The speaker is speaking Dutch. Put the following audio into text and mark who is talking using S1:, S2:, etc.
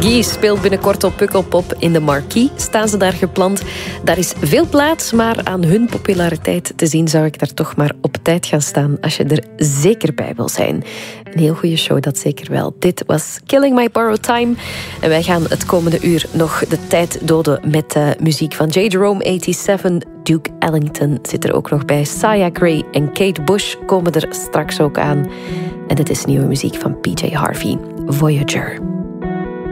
S1: Guy speelt binnenkort op Pukkelpop in de Marquee. Staan ze daar gepland? Daar is veel plaats, maar aan hun populariteit te zien zou ik daar toch maar op tijd gaan staan als je er zeker bij wil zijn. Een heel goede show, dat zeker wel. Dit was Killing My Borrowed Time. En wij gaan het komende uur nog de tijd doden met muziek van J. Jerome 87. Duke Ellington zit er ook nog bij. Saya Gray en Kate Bush komen er straks ook aan. En dit is nieuwe muziek van PJ Harvey, Voyager.